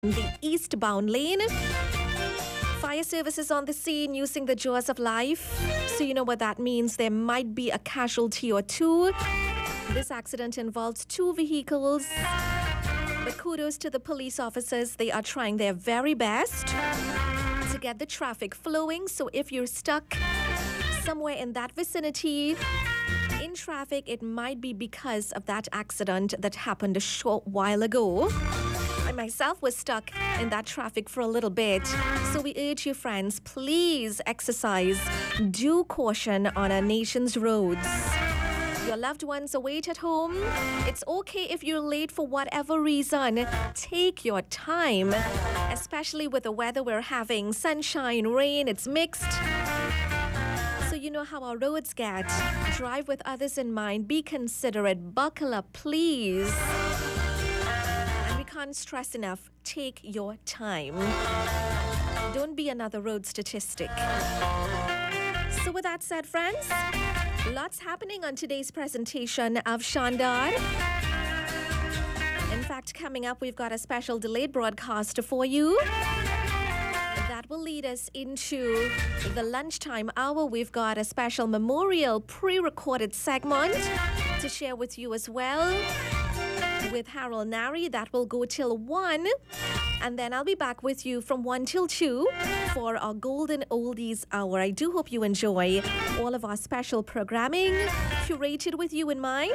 the eastbound lane. Fire services on the scene using the jaws of life. So you know what that means. There might be a casualty or two. This accident involved two vehicles. But kudos to the police officers. They are trying their very best to get the traffic flowing. So if you're stuck somewhere in that vicinity in traffic, it might be because of that accident that happened a short while ago. I myself was stuck in that traffic for a little bit. So we urge you, friends, please exercise due caution on our nation's roads. Your loved ones await at home. It's okay if you're late for whatever reason. Take your time, especially with the weather we're having. Sunshine, rain, it's mixed. So you know how our roads get. Drive with others in mind. Be considerate. Buckle up, please. And we can't stress enough. Take your time. Don't be another road statistic. So with that said, friends, lots happening on today's presentation of Shandar. In fact, coming up, we've got a special delayed broadcast for you. That will lead us into the lunchtime hour. We've got a special memorial pre-recorded segment to share with you as well with Harold Nari. That will go till 1. And then I'll be back with you from 1 till 2 for our Golden Oldies Hour. I do hope you enjoy all of our special programming curated with you in mind.